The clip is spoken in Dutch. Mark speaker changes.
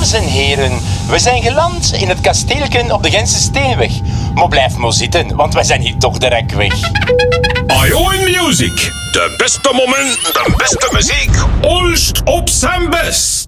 Speaker 1: Dames en heren, we zijn geland in het kasteelken op de Gentse Steenweg. Maar blijf maar zitten, want wij zijn hier toch direct weg.
Speaker 2: Ion Music. De beste moment, de beste muziek. Olst op zijn best.